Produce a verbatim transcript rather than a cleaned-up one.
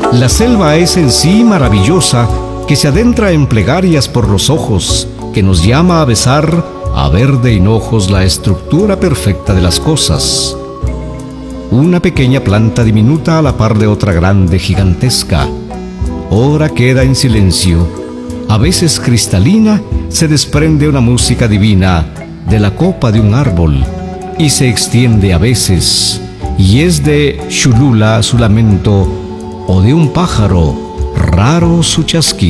La selva es en sí maravillosa, que se adentra en plegarias por los ojos, que nos llama a besar, a ver de hinojos la estructura perfecta de las cosas. Una pequeña planta diminuta a la par de otra grande gigantesca. Ora queda en silencio, a veces cristalina, se desprende una música divina de la copa de un árbol y se extiende a veces, y es de Cholula su lamento o de un pájaro raro su chasquido.